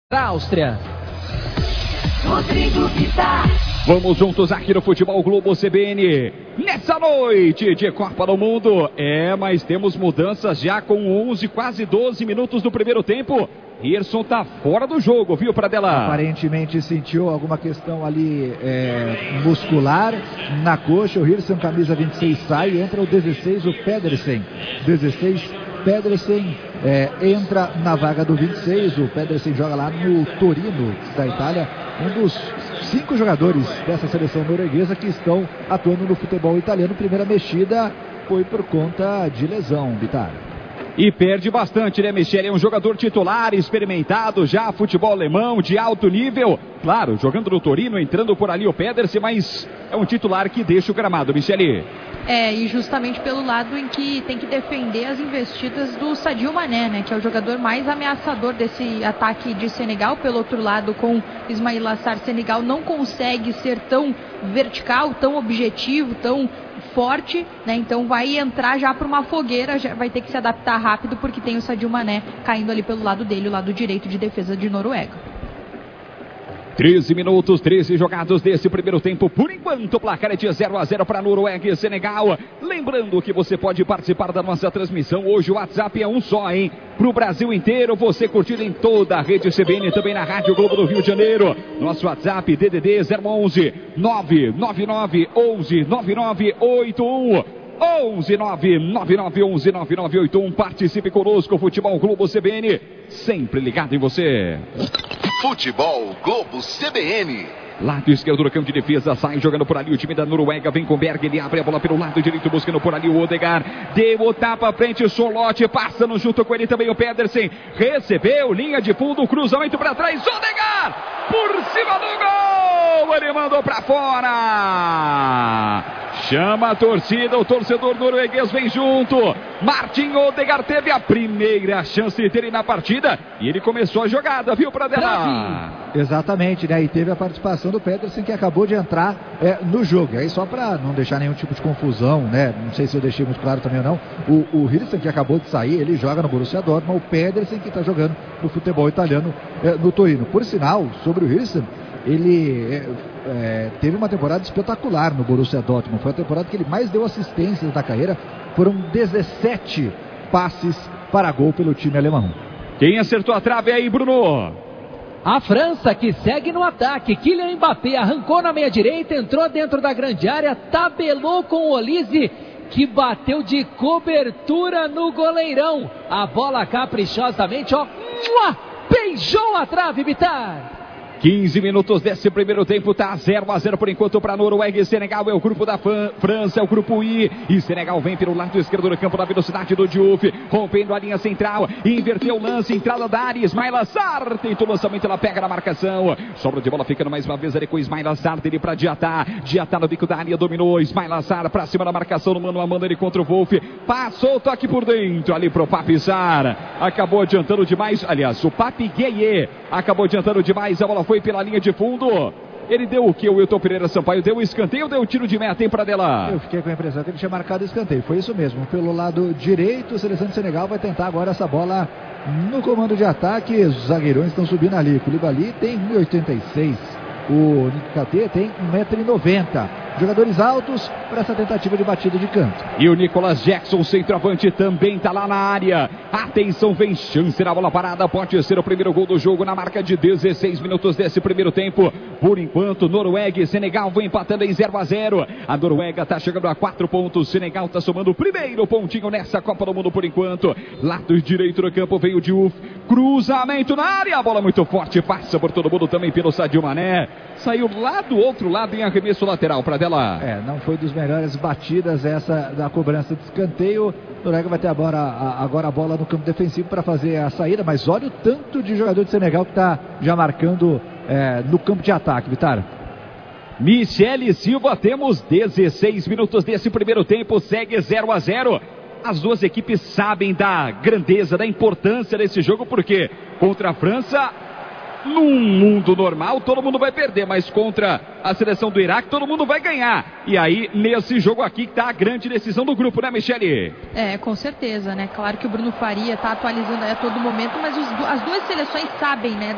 Áustria. Rodrigo Vitar. Vamos juntos aqui no Futebol Globo CBN, nessa noite de Copa do Mundo. Mas temos mudanças já com 11, quase 12 minutos do primeiro tempo. Hirson tá fora do jogo, viu, Pradella? Aparentemente sentiu alguma questão ali muscular na coxa. O Hirson, camisa 26, sai, entra o 16, o Pedersen. 16, Pedersen entra na vaga do 26. O Pedersen joga lá no Torino, da Itália. Um dos 5 jogadores dessa seleção norueguesa que estão atuando no futebol italiano. Primeira mexida foi por conta de lesão, Vitar. E perde bastante, né, Michel? É um jogador titular, experimentado já, futebol alemão, de alto nível. Claro, jogando no Torino, entrando por ali o Pedersen, mas é um titular que deixa o gramado, Michel. E justamente pelo lado em que tem que defender as investidas do Sadio Mané, né? Que é o jogador mais ameaçador desse ataque de Senegal. Pelo outro lado, com Ismail Assar, Senegal não consegue ser tão vertical, tão objetivo, tão forte, né? Então vai entrar já para uma fogueira, já vai ter que se adaptar rápido, porque tem o Sadio Mané caindo ali pelo lado dele, o lado direito de defesa de Noruega. 13 minutos, 13 jogados desse primeiro tempo. Por enquanto, o placar é de 0-0 para Noruega e Senegal. Lembrando que você pode participar da nossa transmissão. Hoje o WhatsApp é um só, hein? Para o Brasil inteiro, você curtir em toda a rede CBN, também na Rádio Globo do Rio de Janeiro. Nosso WhatsApp, DDD 011 999 11 9981. 11 999 11 9981. Participe conosco, Futebol Globo CBN, sempre ligado em você. Futebol Globo CBN. Lado esquerdo do campo de defesa, sai jogando por ali o time da Noruega, vem com Berg, ele abre a bola pelo lado direito, buscando por ali o Odegaard, deu o tapa à frente, o Solote, passando junto com ele também o Pedersen, recebeu, linha de fundo, cruzamento para trás, Odegaard, por cima do gol, ele mandou para fora, chama a torcida, o torcedor norueguês vem junto, Martin Odegaard teve a primeira chance dele na partida, e ele começou a jogada, viu, Pradella? Exatamente, né? E teve a participação do Pedersen, que acabou de entrar no jogo. Aí só para não deixar nenhum tipo de confusão, né? Não sei se eu deixei muito claro também ou não. O Hirson, que acabou de sair, ele joga no Borussia Dortmund. O Pedersen, que está jogando no futebol italiano no Torino. Por sinal, sobre o Hirson, ele teve uma temporada espetacular no Borussia Dortmund. Foi a temporada que ele mais deu assistências da carreira. Foram 17 passes para gol pelo time alemão. Quem acertou a trave aí, Bruno? A França, que segue no ataque. Kylian Mbappé arrancou na meia direita, entrou dentro da grande área, tabelou com o Olise, que bateu de cobertura no goleirão. A bola caprichosamente, beijou a trave, Vitar. 15 minutos desse primeiro tempo, tá 0-0 por enquanto para Noruega e Senegal. É o grupo da França, é o grupo I. E Senegal vem pelo lado esquerdo do campo na velocidade do Diouf, rompendo a linha central, inverteu o lance, entrada da área, Ismail Assar, tentou o lançamento, ela pega na marcação, sobra de bola ficando mais uma vez ali com Ismail Assar, dele para Diatá no bico da área, dominou, Ismail Assar para cima da marcação, no mano a mano ele contra o Wolf, passou o toque por dentro ali pro Papi Sarr, acabou adiantando demais, aliás, o Papi Gueye acabou adiantando demais, a bola foi pela linha de fundo. Ele deu o que? O Wilton Pereira Sampaio deu o escanteio ou deu o tiro de meta, hein, Pradella? Eu fiquei com a impressão que ele tinha marcado o escanteio. Foi isso mesmo. Pelo lado direito, a seleção de Senegal vai tentar agora essa bola no comando de ataque. Os zagueirões estão subindo ali. Koulibaly tem 1,86. O Nkate tem 1,90m. Jogadores altos para essa tentativa de batida de canto. E o Nicolas Jackson, centroavante, também está lá na área. Atenção, vem chance na bola parada. Pode ser o primeiro gol do jogo na marca de 16 minutos desse primeiro tempo. Por enquanto, Noruega e Senegal vão empatando em 0-0. A Noruega está chegando a 4 pontos. Senegal está somando o primeiro pontinho nessa Copa do Mundo por enquanto. Lado direito do campo veio o Diouf. Cruzamento na área. A bola muito forte. Passa por todo mundo também pelo Sadio Mané. Saiu lá do outro lado em arremesso lateral para dela. Não foi dos melhores batidas essa da cobrança de escanteio. Noruega vai ter agora a bola no campo defensivo para fazer a saída, mas olha o tanto de jogador de Senegal que está já marcando no campo de ataque, Vitar. Michele Silva, temos 16 minutos desse primeiro tempo, segue 0-0. As duas equipes sabem da grandeza, da importância desse jogo, porque contra a França, num mundo normal, todo mundo vai perder, mas contra a seleção do Iraque, todo mundo vai ganhar. E aí, nesse jogo aqui, está a grande decisão do grupo, né, Michele? Com certeza, né? Claro que o Bruno Faria está atualizando a todo momento, mas as duas seleções sabem, né,